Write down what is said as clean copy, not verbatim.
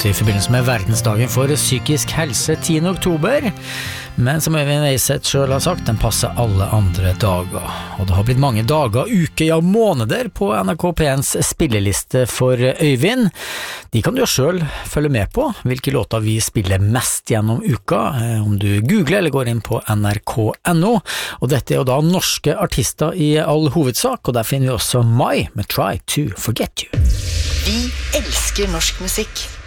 ut I forbindelse med verdensdagen for psykisk helse 10. oktober. Men som Øyvind Eiseth selv har sagt, den passer alle andre dager. Og det har blitt mange dager, uker, ja måneder på NRK P1s spilleliste for Øyvind. De kan du jo selv følge med på, hvilke låter vi spiller mest gjennom uka, om du googler eller går inn på nrk.no. Og dette jo da norske artister I all hovedsak, og der finner vi også Mai med Try to Forget You. Vi elsker norsk musikk.